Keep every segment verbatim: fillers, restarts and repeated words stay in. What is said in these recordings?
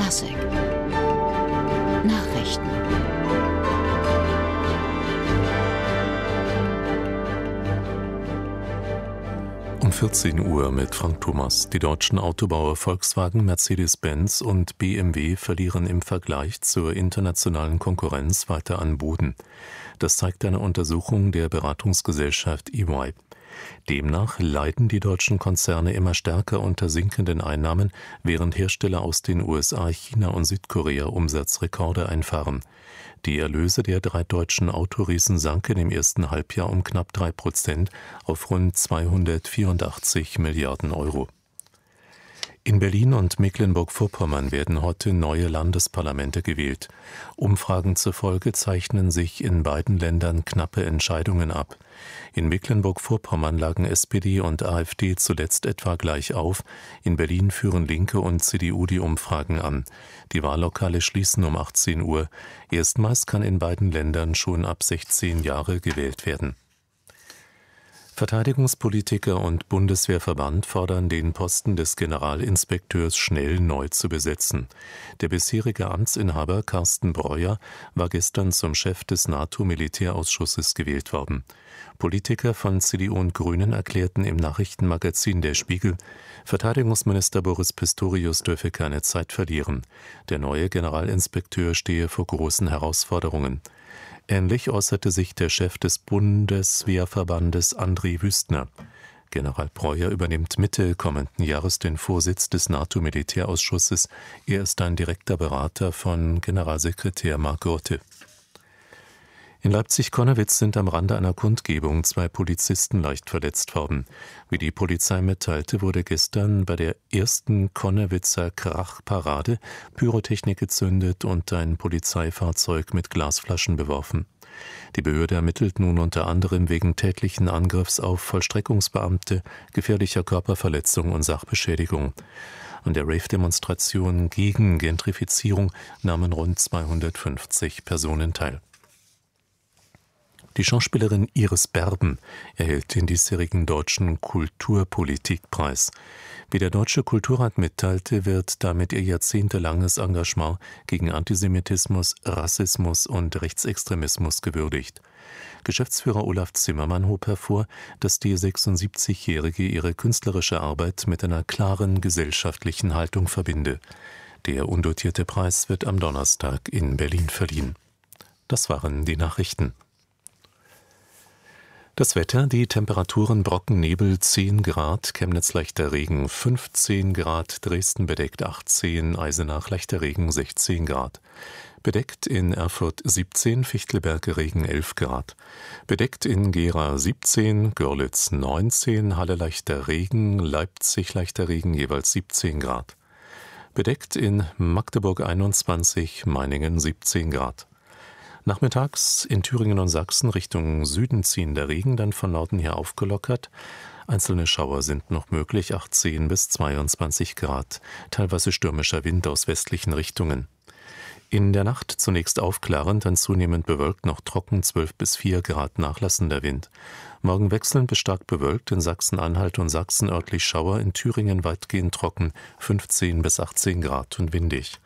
Klassik Nachrichten. Um vierzehn Uhr mit Frank Thomas. Die deutschen Autobauer Volkswagen, Mercedes-Benz und B M W verlieren im Vergleich zur internationalen Konkurrenz weiter an Boden. Das zeigt eine Untersuchung der Beratungsgesellschaft E Y. Demnach leiden die deutschen Konzerne immer stärker unter sinkenden Einnahmen, während Hersteller aus den U S A, China und Südkorea Umsatzrekorde einfahren. Die Erlöse der drei deutschen Autoriesen sanken im ersten Halbjahr um knapp drei Prozent auf rund zweihundertvierundachtzig Milliarden Euro. In Berlin und Mecklenburg-Vorpommern werden heute neue Landesparlamente gewählt. Umfragen zufolge zeichnen sich in beiden Ländern knappe Entscheidungen ab. In Mecklenburg-Vorpommern lagen S P D und AfD zuletzt etwa gleich auf. In Berlin führen Linke und C D U die Umfragen an. Die Wahllokale schließen um achtzehn Uhr. Erstmals kann in beiden Ländern schon ab sechzehn Jahre gewählt werden. Verteidigungspolitiker und Bundeswehrverband fordern, den Posten des Generalinspekteurs schnell neu zu besetzen. Der bisherige Amtsinhaber Carsten Breuer war gestern zum Chef des NATO-Militärausschusses gewählt worden. Politiker von C D U und Grünen erklärten im Nachrichtenmagazin Der Spiegel, Verteidigungsminister Boris Pistorius dürfe keine Zeit verlieren. Der neue Generalinspekteur stehe vor großen Herausforderungen. Ähnlich äußerte sich der Chef des Bundeswehrverbandes André Wüstner. General Breuer übernimmt Mitte kommenden Jahres den Vorsitz des NATO-Militärausschusses. Er ist ein direkter Berater von Generalsekretär Mark Rutte. In Leipzig-Connewitz sind am Rande einer Kundgebung zwei Polizisten leicht verletzt worden. Wie die Polizei mitteilte, wurde gestern bei der ersten Connewitzer Krachparade Pyrotechnik gezündet und ein Polizeifahrzeug mit Glasflaschen beworfen. Die Behörde ermittelt nun unter anderem wegen tätlichen Angriffs auf Vollstreckungsbeamte, gefährlicher Körperverletzung und Sachbeschädigung. An der Rave-Demonstration gegen Gentrifizierung nahmen rund zweihundertfünfzig Personen teil. Die Schauspielerin Iris Berben erhält den diesjährigen Deutschen Kulturpolitikpreis. Wie der Deutsche Kulturrat mitteilte, wird damit ihr jahrzehntelanges Engagement gegen Antisemitismus, Rassismus und Rechtsextremismus gewürdigt. Geschäftsführer Olaf Zimmermann hob hervor, dass die sechsundsiebzigjährige ihre künstlerische Arbeit mit einer klaren gesellschaftlichen Haltung verbinde. Der undotierte Preis wird am Donnerstag in Berlin verliehen. Das waren die Nachrichten. Das Wetter, die Temperaturen Brockennebel zehn Grad, Chemnitz leichter Regen fünfzehn Grad, Dresden bedeckt achtzehn, Eisenach leichter Regen sechzehn Grad. Bedeckt in Erfurt siebzehn, Fichtelberg Regen elf Grad. Bedeckt in Gera siebzehn, Görlitz neunzehn, Halle leichter Regen, Leipzig leichter Regen jeweils siebzehn Grad. Bedeckt in Magdeburg einundzwanzig, Meiningen siebzehn Grad. Nachmittags in Thüringen und Sachsen Richtung Süden ziehender Regen, dann von Norden her aufgelockert. Einzelne Schauer sind noch möglich, achtzehn bis zweiundzwanzig Grad. Teilweise stürmischer Wind aus westlichen Richtungen. In der Nacht zunächst aufklarend, dann zunehmend bewölkt, noch trocken, zwölf bis vier Grad nachlassender Wind. Morgen wechselnd bis stark bewölkt, in Sachsen-Anhalt und Sachsen örtlich Schauer, in Thüringen weitgehend trocken, fünfzehn bis achtzehn Grad und windig.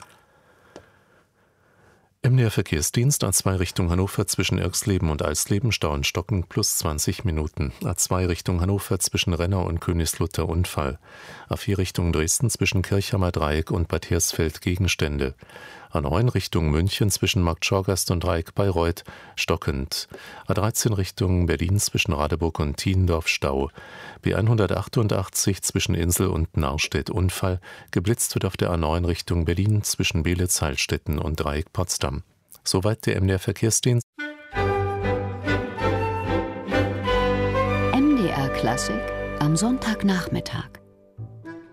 M D R-Verkehrsdienst A zwei Richtung Hannover zwischen Irxleben und Eisleben, Stau in Stocken plus zwanzig Minuten. A zwei Richtung Hannover zwischen Renner und Königslutter Unfall. A vier Richtung Dresden zwischen Kirchhammer Dreieck und Bad Hersfeld Gegenstände. A neun Richtung München zwischen Markt Schorgast und Dreieck Bayreuth stockend. A dreizehn Richtung Berlin zwischen Radeburg und Thiendorf Stau. B hundertachtundachtzig zwischen Insel und Narstedt Unfall. Geblitzt wird auf der A neun Richtung Berlin zwischen Beelitz-Heilstätten und Dreieck Potsdam. Soweit der M D R-Verkehrsdienst. M D R Klassik am Sonntagnachmittag.